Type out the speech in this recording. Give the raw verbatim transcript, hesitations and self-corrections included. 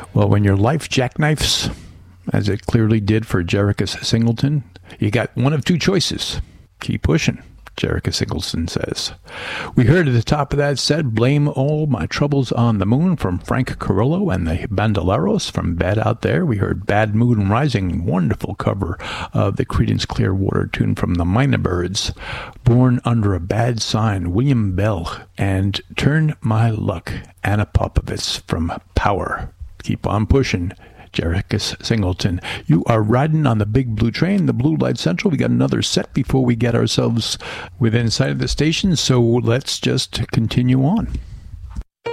Well, when your life jackknifes, as it clearly did for Jerica Singleton, you got one of two choices. Keep pushing, Jerica Singleton says. We heard at the top of that set, Blame All My Troubles on the Moon from Frank Carollo and the Bandoleros from Bad Out There. We heard Bad Moon Rising, wonderful cover of the Creedence Clearwater tune from the Minor Birds. Born Under a Bad Sign, William Bell. And Turn My Luck, Anna Popovitz from Power. Keep on pushing, Jerica Singleton. You are riding on the big blue train, the Blue Light Central. We got another set before we get ourselves within sight of the station, so let's just continue on.